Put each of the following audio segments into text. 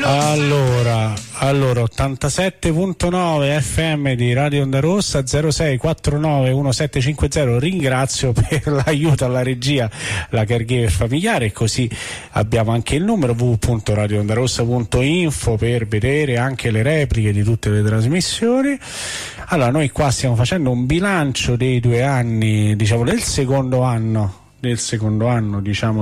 Allora 87.9 FM di Radio Onda Rossa, 06491750. Ringrazio per l'aiuto alla regia la caregiver familiare, così abbiamo anche il numero www.radioondarossa.info per vedere anche le repliche di tutte le trasmissioni. Allora, noi qua stiamo facendo un bilancio dei 2 anni, diciamo del secondo anno diciamo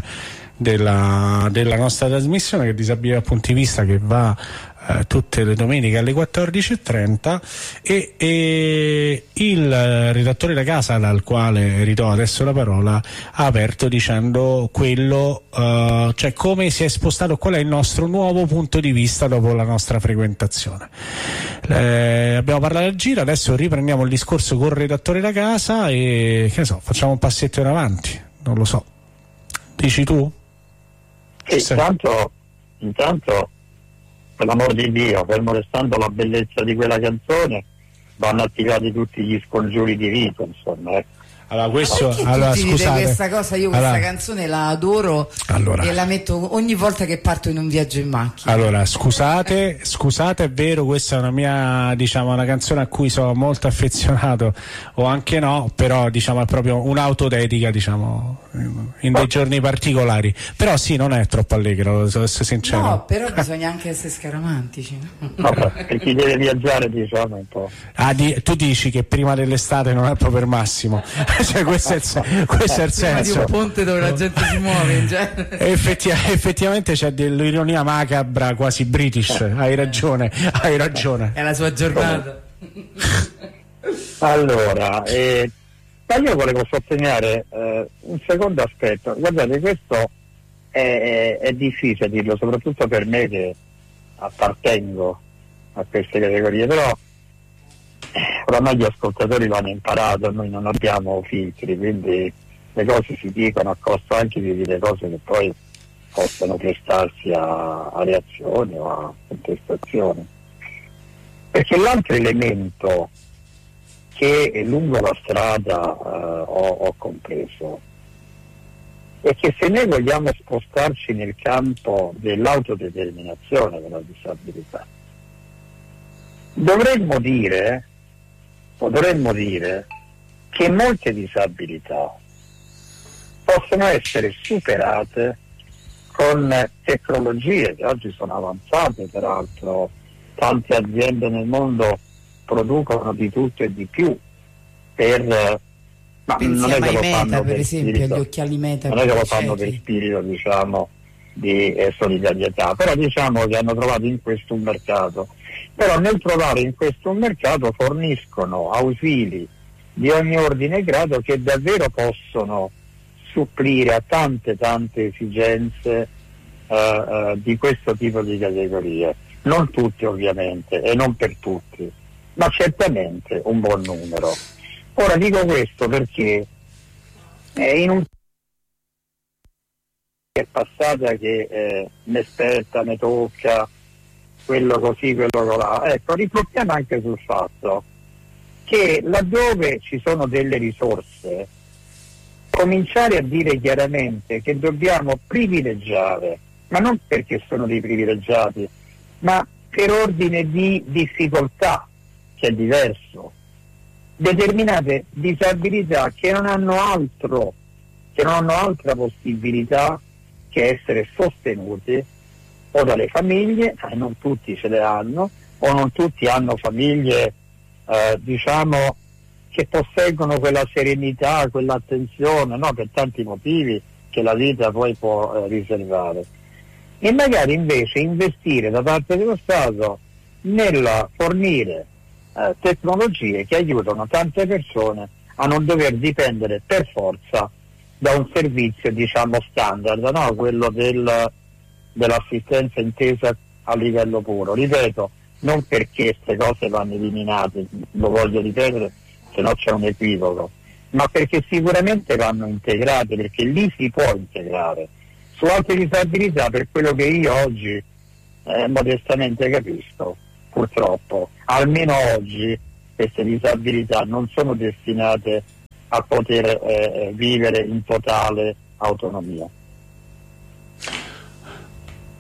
della nostra trasmissione, che è Disabilità Punti Vista, che va tutte le domeniche alle 14.30, e il redattore da casa, dal quale ridò adesso la parola, ha aperto dicendo quello, cioè come si è spostato, qual è il nostro nuovo punto di vista dopo la nostra frequentazione. Abbiamo parlato al giro, adesso riprendiamo il discorso col redattore da casa e, che ne so, facciamo un passetto in avanti, non lo so, dici tu? Intanto, per l'amor di Dio, fermo restando la bellezza di quella canzone, vanno attivati tutti gli scongiuri di vita, insomma. Allora, scusate, questa cosa, io questa canzone la adoro, e la metto ogni volta che parto in un viaggio in macchina. Allora, scusate, è vero, questa è una mia, diciamo, una canzone a cui sono molto affezionato, o anche no, però diciamo è proprio un'autodedica, diciamo, in dei giorni particolari. Però sì, non è troppo allegra, devo essere sincero. No, però bisogna anche essere scaramantici. No, per chi deve viaggiare, diciamo, un po'. Tu dici che prima dell'estate non è proprio il massimo. Cioè, questo è il senso di un ponte dove la gente si muove in genere. Effettivamente c'è dell'ironia macabra, quasi british. Hai ragione. È la sua giornata. Allora, ma io volevo sottolineare un secondo aspetto. Guardate, questo è difficile dirlo, soprattutto per me che appartengo a queste categorie, però oramai gli ascoltatori l'hanno imparato, noi non abbiamo filtri, quindi le cose si dicono a costo anche di dire cose che poi possono prestarsi a reazioni o a contestazioni. Perché l'altro elemento che lungo la strada ho compreso è che se noi vogliamo spostarci nel campo dell'autodeterminazione della disabilità, potremmo dire che molte disabilità possono essere superate con tecnologie che oggi sono avanzate, peraltro tante aziende nel mondo producono di tutto e di più non è che lo fanno per esempio agli occhiali Meta, non è che lo fanno per spirito, diciamo, di solidarietà, però diciamo che hanno trovato in questo un mercato. Però nel trovare in questo un mercato forniscono ausili di ogni ordine e grado che davvero possono supplire a tante esigenze di questo tipo di categorie. Non tutti ovviamente e non per tutti, ma certamente un buon numero. Ora dico questo perché in un è passata che mi spetta, mi tocca, quello così, quello là. Ecco, riflettiamo anche sul fatto che laddove ci sono delle risorse, cominciare a dire chiaramente che dobbiamo privilegiare, ma non perché sono dei privilegiati, ma per ordine di difficoltà, che è diverso, determinate disabilità che non hanno altra possibilità che essere sostenute o dalle famiglie, non tutti ce le hanno, o non tutti hanno famiglie diciamo che posseggono quella serenità, quell'attenzione, no? Per tanti motivi che la vita poi può riservare, e magari invece investire da parte dello Stato nel fornire tecnologie che aiutano tante persone a non dover dipendere per forza da un servizio, diciamo, standard, no? Quello dell'assistenza intesa a livello puro. Ripeto, non perché queste cose vanno eliminate, lo voglio ripetere, se no c'è un equivoco, ma perché sicuramente vanno integrate, perché lì si può integrare. Su altre disabilità, per quello che io oggi modestamente capisco, purtroppo, almeno oggi, queste disabilità non sono destinate a poter vivere in totale autonomia.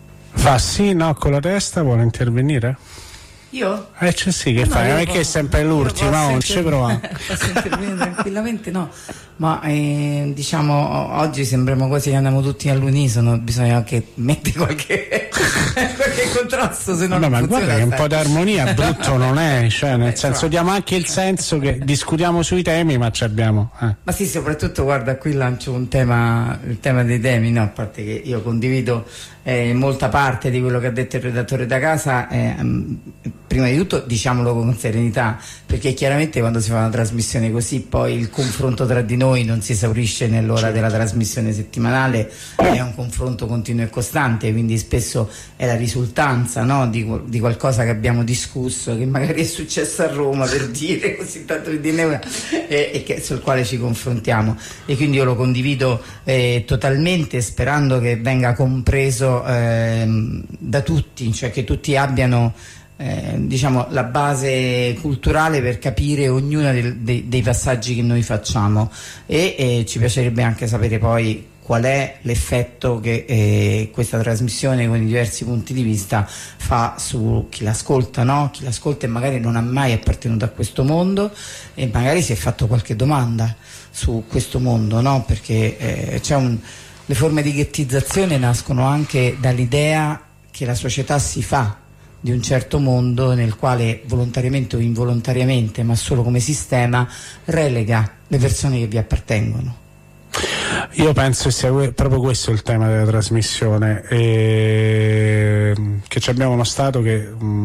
Fa sì, no, con la testa, vuole intervenire? Io? Cioè sì, che fai? Non è che è sempre l'ultima, non ci prova. Posso intervenire tranquillamente? No, ma diciamo oggi sembriamo quasi che andiamo tutti all'unisono, bisogna anche mettere qualche contrasto, se no non ma guarda che un po' di armonia brutto non è, cioè nel senso diamo anche il senso che discutiamo sui temi, ma ci abbiamo. Ma sì, soprattutto guarda, qui lancio il tema dei temi, no, a parte che io condivido molta parte di quello che ha detto il redattore da casa, prima di tutto diciamolo con serenità, perché chiaramente quando si fa una trasmissione così poi il confronto tra di noi non si esaurisce nell'ora della trasmissione settimanale, è un confronto continuo e costante, quindi spesso è la risultanza, no, di qualcosa che abbiamo discusso, che magari è successo a Roma, per dire così, tanto per dirne una, e sul quale ci confrontiamo, e quindi io lo condivido totalmente, sperando che venga compreso da tutti, cioè che tutti abbiano diciamo la base culturale per capire ognuno dei passaggi che noi facciamo, e ci piacerebbe anche sapere poi qual è l'effetto che questa trasmissione con i diversi punti di vista fa su chi l'ascolta, no? Chi l'ascolta e magari non ha mai appartenuto a questo mondo e magari si è fatto qualche domanda su questo mondo, no? Perché le forme di ghettizzazione nascono anche dall'idea che la società si fa di un certo mondo nel quale volontariamente o involontariamente, ma solo come sistema, relega le persone che vi appartengono. Io penso sia proprio questo il tema della trasmissione, che abbiamo uno Stato che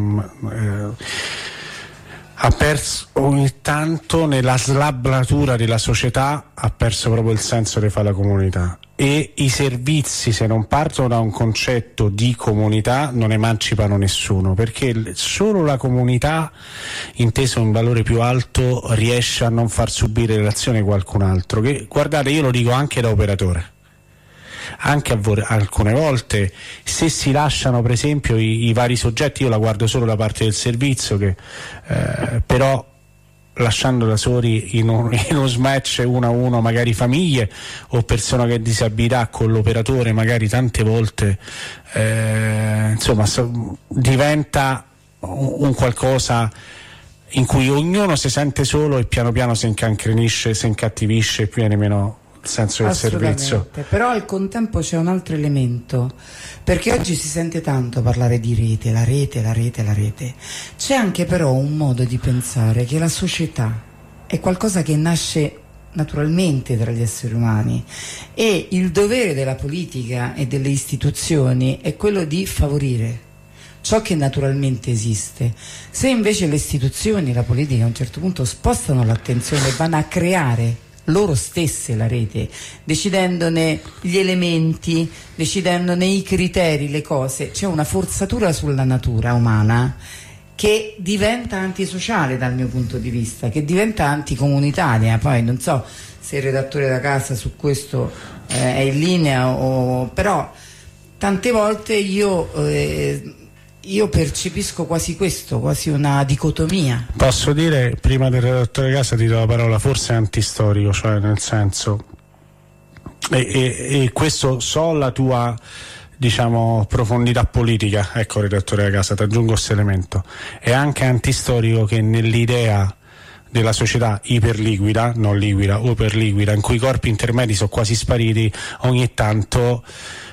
ha perso ogni tanto, nella slablatura della società, ha perso proprio il senso di fare la comunità, e i servizi, se non partono da un concetto di comunità, non emancipano nessuno, perché solo la comunità, inteso in valore più alto, riesce a non far subire l'azione qualcun altro. Che, guardate, io lo dico anche da operatore, anche alcune volte, se si lasciano per esempio i vari soggetti, io la guardo solo da parte del servizio, che però lasciando da soli in uno smatch 1 a 1 magari famiglie o persone che hanno disabilità, con l'operatore magari tante volte insomma diventa un qualcosa in cui ognuno si sente solo e piano piano si incancrenisce, si incattivisce e più viene meno il senso del servizio. Però al contempo c'è un altro elemento, perché oggi si sente tanto parlare di rete, la rete. C'è anche però un modo di pensare che la società è qualcosa che nasce naturalmente tra gli esseri umani, e il dovere della politica e delle istituzioni è quello di favorire ciò che naturalmente esiste. Se invece le istituzioni e la politica a un certo punto spostano l'attenzione e vanno a creare loro stesse la rete, decidendone gli elementi, decidendone i criteri, le cose, c'è una forzatura sulla natura umana che diventa antisociale dal mio punto di vista, che diventa anticomunitaria. Poi non so se il redattore da casa su questo è in linea, però tante volte io percepisco quasi questo, quasi una dicotomia. Posso dire, prima del redattore casa ti do la parola, forse antistorico, cioè nel senso, e questo so la tua, diciamo, profondità politica, ecco, redattore da casa, ti aggiungo questo elemento, è anche antistorico che nell'idea della società iperliquida, non liquida, iperliquida, in cui i corpi intermedi sono quasi spariti, ogni tanto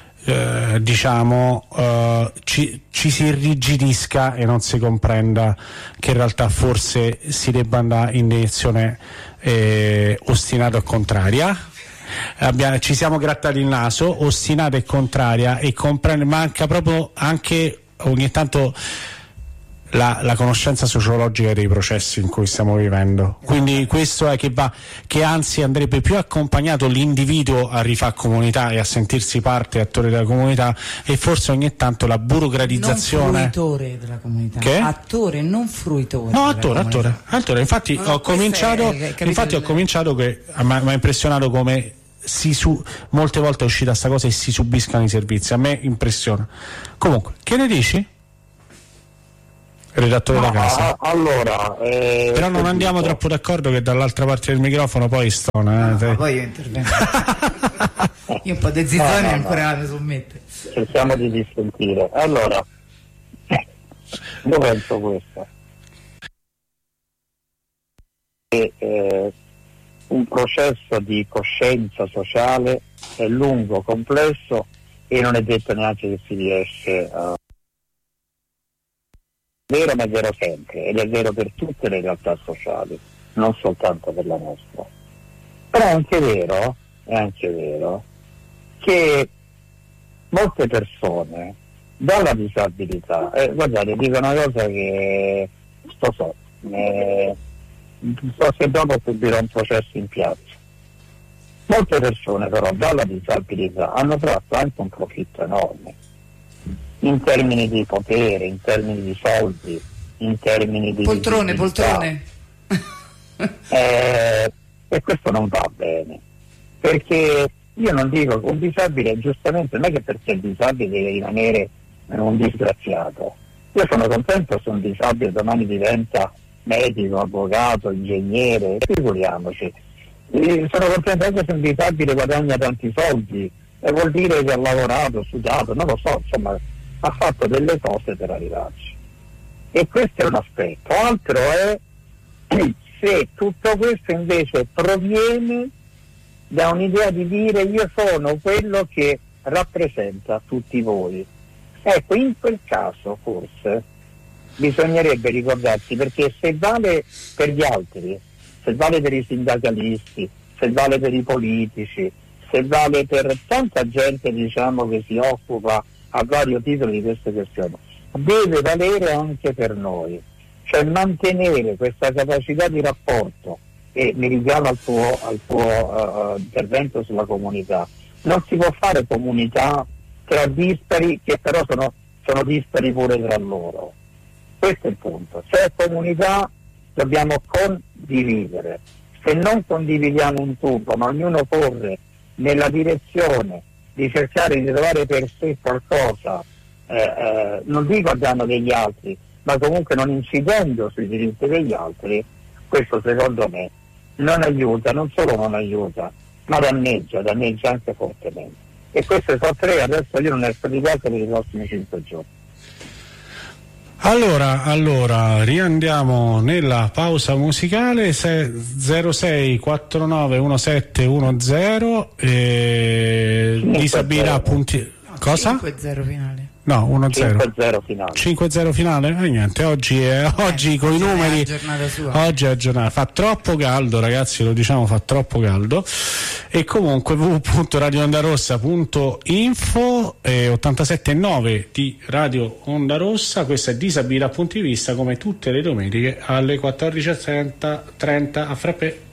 ci si irrigidisca e non si comprenda che in realtà forse si debba andare in direzione ostinata o contraria. Ci siamo grattati il naso, ostinata e contraria, e manca proprio anche ogni tanto la conoscenza sociologica dei processi in cui stiamo vivendo. Quindi questo è che anzi andrebbe più accompagnato l'individuo a rifare comunità e a sentirsi parte, attore della comunità, e forse ogni tanto la burocratizzazione. Non fruitore della comunità. Che? Attore, non fruitore. No, attore. Infatti ho cominciato che mi ha impressionato come molte volte è uscita sta cosa e si subiscano i servizi. A me impressiona. Comunque, che ne dici? Redattore da casa. Allora, però non andiamo troppo d'accordo, che dall'altra parte del microfono poi stona. Poi io intervengo. Io un po' di zizzoni ancora mi sommette. Cerchiamo di dissentire. Allora, io penso questo. Che un processo di coscienza sociale è lungo, complesso e non è detto neanche che si riesce a... È vero, ma è vero sempre, ed è vero per tutte le realtà sociali, non soltanto per la nostra. Però è anche vero che molte persone dalla disabilità, guardate, dico una cosa che so che dopo subirò un processo in piazza. Molte persone però dalla disabilità hanno tratto anche un profitto enorme in termini di potere, in termini di soldi, in termini di poltrone. E questo non va bene, perché io non dico che un disabile giustamente non è che perché è disabile deve rimanere un disgraziato. Io sono contento se un disabile domani diventa medico, avvocato, ingegnere, figuriamoci. Sono contento anche se un disabile guadagna tanti soldi, e vuol dire che ha lavorato, studiato, non lo so, insomma ha fatto delle cose per arrivarci. E questo è un aspetto. Altro è se tutto questo invece proviene da un'idea di dire io sono quello che rappresenta tutti voi. Ecco, in quel caso forse bisognerebbe ricordarsi, perché se vale per gli altri, se vale per i sindacalisti, se vale per i politici, se vale per tanta gente, diciamo, che si occupa a vario titolo di queste questioni, deve valere anche per noi, cioè mantenere questa capacità di rapporto. E mi richiamo al tuo intervento sulla comunità. Non si può fare comunità tra dispari che però sono dispari pure tra loro. Questo è il punto. Se è comunità dobbiamo condividere. Se non condividiamo un tutto, ma ognuno corre nella direzione di cercare di trovare per sé qualcosa, non dico a danno degli altri, ma comunque non incidendo sui diritti degli altri, questo secondo me non aiuta, non solo non aiuta, ma danneggia anche fortemente. E queste sono tre, adesso io non esco di casa per i prossimi 5 giorni. Allora riandiamo nella pausa musicale. 06 49 1710 disabilità punti... Cosa? 5-0 finale. No, 1-0. 5-0 finale. 5-0 finale? Niente, oggi con i numeri. Oggi è giornata. Fa troppo caldo, ragazzi, lo diciamo, fa troppo caldo. E comunque www.radioondarossa.info 87.9 di Radio Onda Rossa. Questa è Disabilità Punti di Vista, come tutte le domeniche alle 14:30 a Frappè.